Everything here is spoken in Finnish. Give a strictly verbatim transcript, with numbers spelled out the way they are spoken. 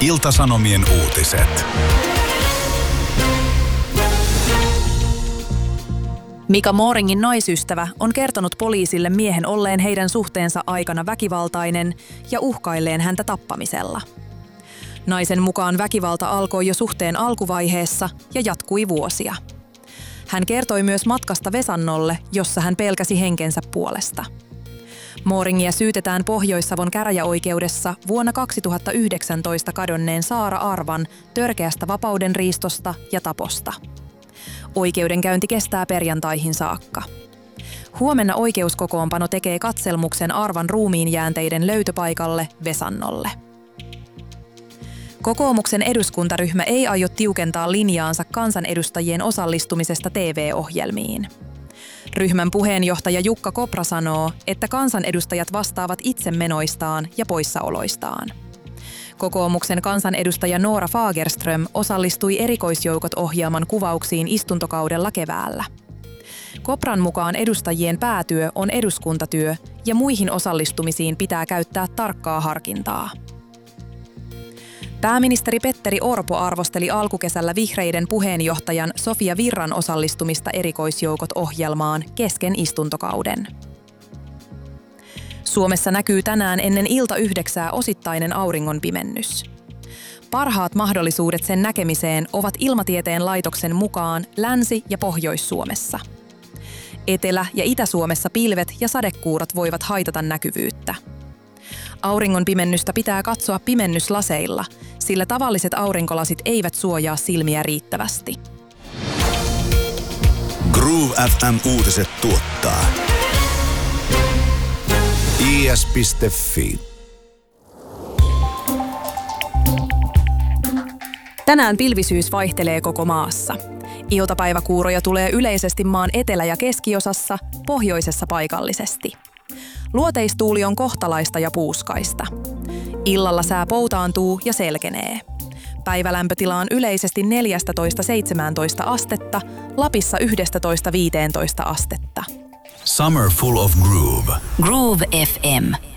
Ilta-Sanomien uutiset. Mika Mooringin naisystävä on kertonut poliisille miehen olleen heidän suhteensa aikana väkivaltainen ja uhkailleen häntä tappamisella. Naisen mukaan väkivalta alkoi jo suhteen alkuvaiheessa ja jatkui vuosia. Hän kertoi myös matkasta Vesannolle, jossa hän pelkäsi henkensä puolesta. Mooringia syytetään Pohjois-Savon käräjäoikeudessa vuonna kaksituhattayhdeksäntoista kadonneen Saara Arvan törkeästä vapaudenriistosta ja taposta. Oikeudenkäynti kestää perjantaihin saakka. Huomenna oikeuskokoonpano tekee katselmuksen Arvan ruumiinjäänteiden löytöpaikalle Vesannolle. Kokoomuksen eduskuntaryhmä ei aio tiukentaa linjaansa kansanedustajien osallistumisesta T V-ohjelmiin. Ryhmän puheenjohtaja Jukka Kopra sanoo, että kansanedustajat vastaavat itse menoistaan ja poissaoloistaan. Kokoomuksen kansanedustaja Noora Fagerström osallistui erikoisjoukot-ohjelman kuvauksiin istuntokaudella keväällä. Kopran mukaan edustajien päätyö on eduskuntatyö ja muihin osallistumisiin pitää käyttää tarkkaa harkintaa. Pääministeri Petteri Orpo arvosteli alkukesällä vihreiden puheenjohtajan Sofia Virran osallistumista erikoisjoukot-ohjelmaan kesken istuntokauden. Suomessa näkyy tänään ennen ilta yhdeksää osittainen auringonpimennys. Parhaat mahdollisuudet sen näkemiseen ovat Ilmatieteen laitoksen mukaan Länsi- ja Pohjois-Suomessa. Etelä- ja Itä-Suomessa pilvet ja sadekuurat voivat haitata näkyvyyttä. Auringonpimennystä pitää katsoa pimennyslaseilla, sillä tavalliset aurinkolasit eivät suojaa silmiä riittävästi. Groove F M-uutiset tuottaa I S piste Fi. Tänään pilvisyys vaihtelee koko maassa. Iltapäiväkuuroja tulee yleisesti maan etelä- ja keskiosassa, pohjoisessa paikallisesti. Luoteistuuli on kohtalaista ja puuskaista. Illalla sää poutaantuu ja selkenee. Päivälämpötila on yleisesti neljätoista seitsemäntoista astetta, Lapissa yksitoista viisitoista astetta. Summer full of groove. Groove F M.